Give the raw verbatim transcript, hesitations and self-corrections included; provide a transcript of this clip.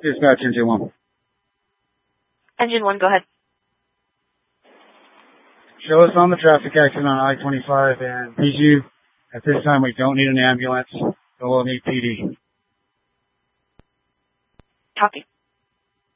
Dispatch engine one. Engine one, go ahead. Show us on the traffic accident on I twenty-five and need you. At this time, we don't need an ambulance, but we'll need P D. Copy.